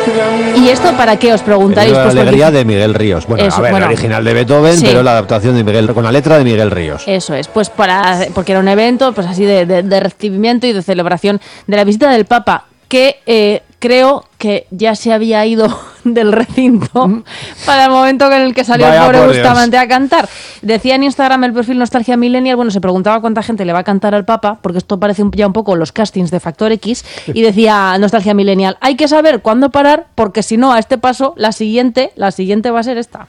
¿Y esto para qué os preguntáis? La Pues alegría de Miguel Ríos. Bueno, eso, a ver, bueno, el original de Beethoven, sí, pero la adaptación de Miguel, con la letra de Miguel Ríos. Eso es, pues porque era un evento pues así de recibimiento y de celebración de la visita del Papa, que creo que ya se había ido del recinto para el momento en el que salió el pobre Bustamante a cantar. Decía en Instagram el perfil Nostalgia Millennial, bueno, se preguntaba cuánta gente le va a cantar al Papa, porque esto parece ya un poco los castings de Factor X, y decía Nostalgia Millennial, hay que saber cuándo parar, porque si no, a este paso, la siguiente va a ser esta.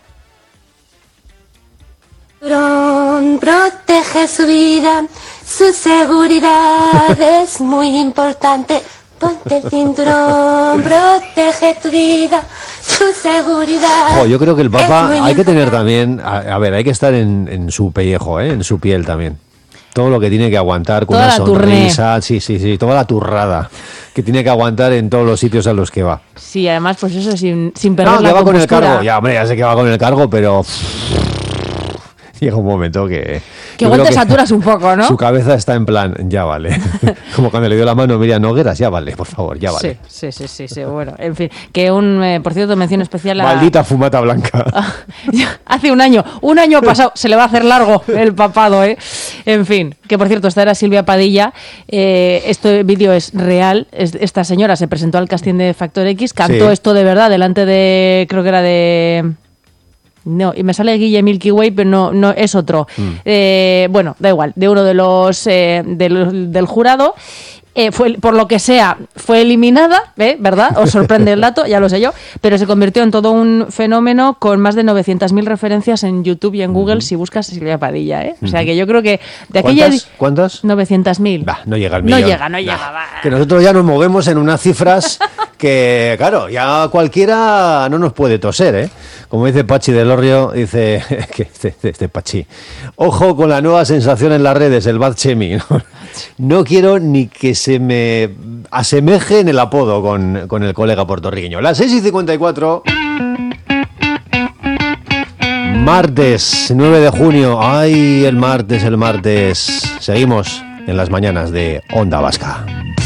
Protege su vida, su seguridad es muy importante. Ponte el cinturón, protege tu vida, su seguridad. Yo creo que el Papa hay que tener también, a ver, hay que estar en su pellejo, en su piel también. Todo lo que tiene que aguantar con toda una sonrisa, turné. sí, toda la turrada que tiene que aguantar en todos los sitios a los que va. Sí, además, pues eso, sin perder la que va compostura. con el cargo, ya, hombre, ya sé que va con el cargo, pero llega un momento que igual te saturas un poco, ¿no? Su cabeza está en plan, ya vale. Como cuando le dio la mano a Miriam Nogueras, ya vale, por favor, ya vale. Sí, bueno, en fin. Que por cierto, mención especial a... Maldita fumata blanca. Hace un año pasado, se le va a hacer largo el papado, ¿eh? En fin, que por cierto, esta era Silvia Padilla, este vídeo es real, esta señora se presentó al casting de Factor X, cantó esto de verdad delante de, creo que era de... No, y me sale Guille Milky Way, pero no es otro. Bueno, da igual, de uno de los del jurado. Por lo que sea, fue eliminada, ¿verdad? Os sorprende el dato, ya lo sé yo, pero se convirtió en todo un fenómeno con más de 900.000 referencias en YouTube y en Google si buscas Silvia Padilla, ¿eh? O sea que yo creo que de aquí ¿Cuántas? 900.000. No llega al millón. No llega. Que nosotros ya nos movemos en unas cifras que, claro, ya cualquiera no nos puede toser, ¿eh? Como dice Pachi del Orrio, dice que este Pachi, ojo con la nueva sensación en las redes, el Bad Chemi. No quiero ni que se me asemeje en el apodo con el colega puertorriqueño. Las 6:54. Martes 9 de junio. Ay, el martes. Seguimos en las mañanas de Onda Vasca.